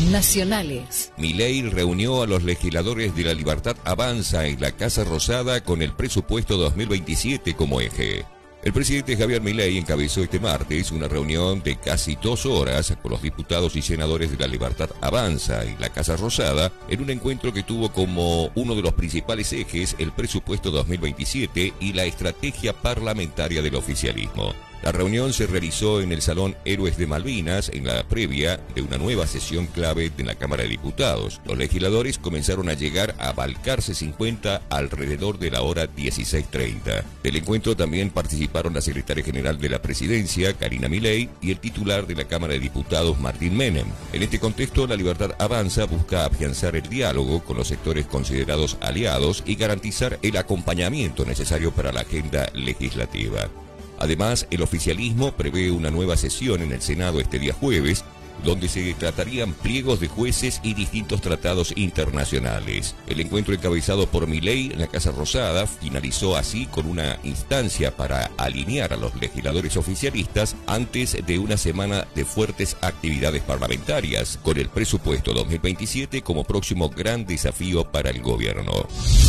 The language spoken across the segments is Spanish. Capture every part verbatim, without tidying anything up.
nacionales. Milei reunió a los legisladores de La Libertad Avanza en la Casa Rosada con el presupuesto dos mil veintisiete como eje. El presidente Javier Milei encabezó este martes una reunión de casi dos horas con los diputados y senadores de La Libertad Avanza en la Casa Rosada, en un encuentro que tuvo como uno de los principales ejes el presupuesto dos mil veintisiete y la estrategia parlamentaria del oficialismo. La reunión se realizó en el Salón Héroes de Malvinas en la previa de una nueva sesión clave de la Cámara de Diputados. Los legisladores comenzaron a llegar a Balcarce cincuenta alrededor de la hora dieciséis treinta. Del encuentro también participaron la secretaria general de la Presidencia, Karina Milei, y el titular de la Cámara de Diputados, Martín Menem. En este contexto, La Libertad Avanza busca afianzar el diálogo con los sectores considerados aliados y garantizar el acompañamiento necesario para la agenda legislativa. Además, el oficialismo prevé una nueva sesión en el Senado este día jueves, donde se tratarían pliegos de jueces y distintos tratados internacionales. El encuentro encabezado por Milei en la Casa Rosada finalizó así con una instancia para alinear a los legisladores oficialistas antes de una semana de fuertes actividades parlamentarias, con el presupuesto dos mil veintisiete como próximo gran desafío para el gobierno.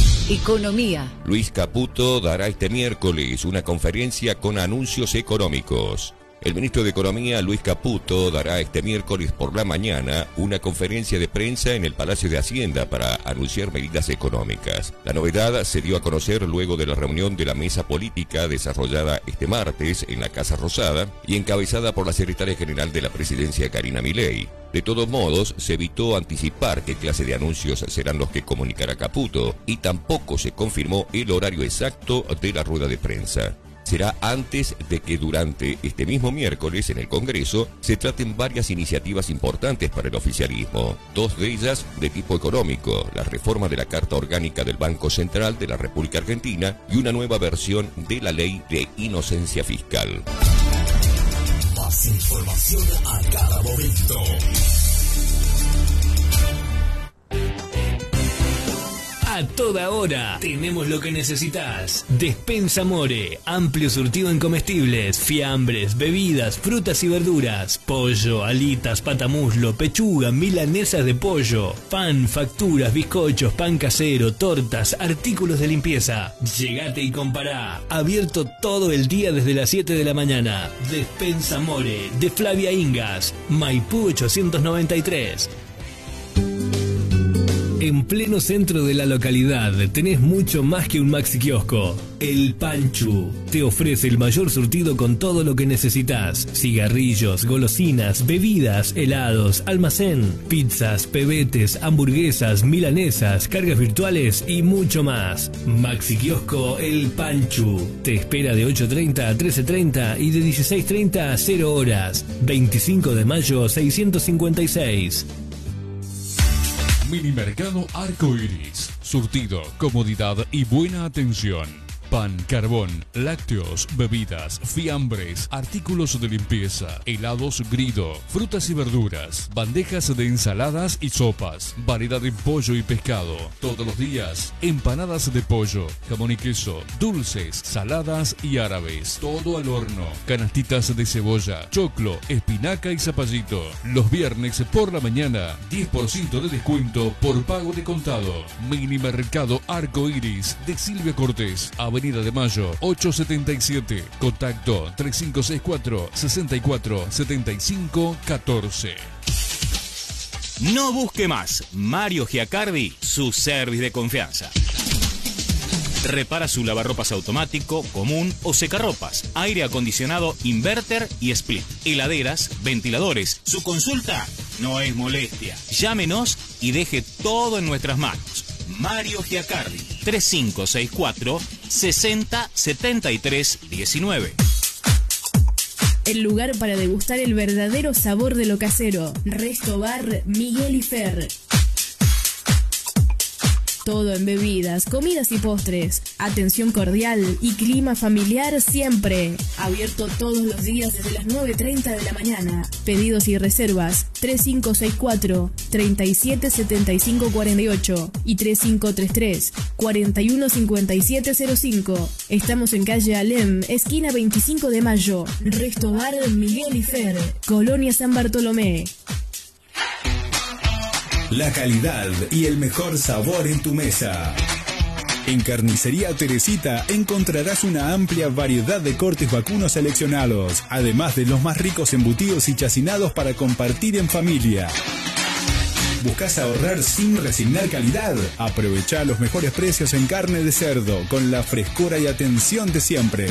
Economía. Luis Caputo dará este miércoles una conferencia con anuncios económicos. El ministro de Economía, Luis Caputo, dará este miércoles por la mañana una conferencia de prensa en el Palacio de Hacienda para anunciar medidas económicas. La novedad se dio a conocer luego de la reunión de la mesa política desarrollada este martes en la Casa Rosada y encabezada por la secretaria general de la Presidencia, Karina Milei. De todos modos, se evitó anticipar qué clase de anuncios serán los que comunicará Caputo y tampoco se confirmó el horario exacto de la rueda de prensa. Será antes de que durante este mismo miércoles en el Congreso se traten varias iniciativas importantes para el oficialismo, dos de ellas de tipo económico, la reforma de la Carta Orgánica del Banco Central de la República Argentina y una nueva versión de la Ley de Inocencia Fiscal. Más información a cada momento. A toda hora tenemos lo que necesitas. Despensa More, amplio surtido en comestibles, fiambres, bebidas, frutas y verduras, pollo, alitas, patamuslo, pechuga, milanesas de pollo, pan, facturas, bizcochos, pan casero, tortas, artículos de limpieza. Llegate y compará. Abierto todo el día desde las siete de la mañana. Despensa More, de Flavia Ingas, Maipú ochocientos noventa y tres. En pleno centro de la localidad tenés mucho más que un maxi kiosco. El Panchu te ofrece el mayor surtido con todo lo que necesitas: cigarrillos, golosinas, bebidas, helados, almacén, pizzas, pebetes, hamburguesas, milanesas, cargas virtuales y mucho más. Maxi kiosco El Panchu te espera de ocho treinta a trece treinta y de dieciséis treinta a cero horas. veinticinco de mayo seiscientos cincuenta y seis. Minimercado Arco Iris. Surtido, comodidad y buena atención. Pan, carbón, lácteos, bebidas, fiambres, artículos de limpieza, helados Grido, frutas y verduras, bandejas de ensaladas y sopas, variedad de pollo y pescado. Todos los días, empanadas de pollo, jamón y queso, dulces, saladas y árabes. Todo al horno. Canastitas de cebolla, choclo, espinaca y zapallito. Los viernes por la mañana, diez por ciento de descuento por pago de contado. Minimercado Arco Iris de Silvia Cortés, Avenida de Mayo ochocientos setenta y siete. Contacto tres cinco seis cuatro, seis cuatro siete cinco uno cuatro. No busque más. Mario Giacardi, su service de confianza. Repara su lavarropas automático, común o secarropas, aire acondicionado, inverter y split, heladeras, ventiladores. Su consulta no es molestia. Llámenos y deje todo en nuestras manos. Mario Giacardi, tres cinco seis cuatro, sesenta setenta y tres diecinueve. El lugar para degustar el verdadero sabor de lo casero. Resto Bar Miguel y Fer. Todo en bebidas, comidas y postres. Atención cordial y clima familiar siempre. Abierto todos los días desde las nueve treinta de la mañana. Pedidos y reservas tres cinco seis cuatro, treinta y siete setenta y cinco cuarenta y ocho y tres cinco tres tres, cuarenta y uno cincuenta y siete cero cinco. Estamos en calle Alem, esquina veinticinco de mayo. Resto Bar Miguel y Fer, Colonia San Bartolomé. La calidad y el mejor sabor en tu mesa. En Carnicería Teresita encontrarás una amplia variedad de cortes vacunos seleccionados, además de los más ricos embutidos y chacinados para compartir en familia. ¿Buscas ahorrar sin resignar calidad? Aprovecha los mejores precios en carne de cerdo con la frescura y atención de siempre.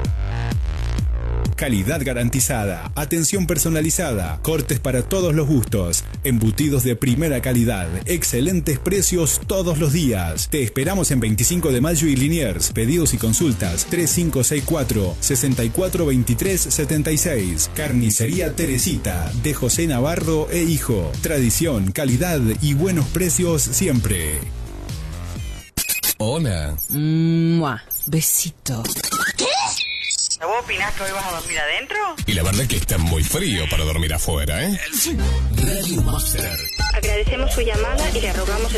Calidad garantizada, atención personalizada, cortes para todos los gustos, embutidos de primera calidad, excelentes precios todos los días. Te esperamos en veinticinco de mayo y Liniers. Pedidos y consultas tres cinco seis cuatro, seis cuatro dos tres siete seis. Carnicería Teresita, de José Navarro e Hijo. Tradición, calidad y buenos precios siempre. Hola. Mua. Besito. ¿Vos opinás que hoy vas a dormir adentro? Y la verdad que está muy frío para dormir afuera, ¿eh? Radio Master. Agradecemos su llamada y le rogamos el